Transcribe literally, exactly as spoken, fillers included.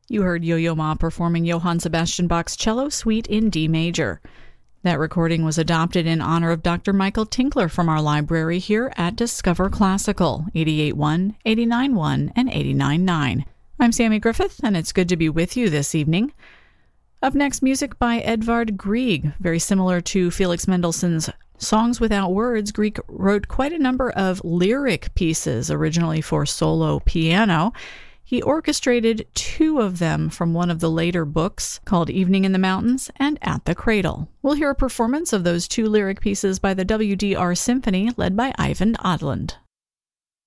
You heard Yo-Yo Ma performing Johann Sebastian Bach's Cello Suite in D major. That recording was adopted in honor of Doctor Michael Tinkler from our library here at Discover Classical, eighty-eight point one, eighty-nine point one, and eighty-nine point nine. I'm Sammy Griffith, and it's good to be with you this evening. Up next, music by Edvard Grieg. Very similar to Felix Mendelssohn's Songs Without Words, Grieg wrote quite a number of lyric pieces, originally for solo piano. He orchestrated two of them from one of the later books called Evening in the Mountains and At the Cradle. We'll hear a performance of those two lyric pieces by the W D R Symphony led by Ivan Odland.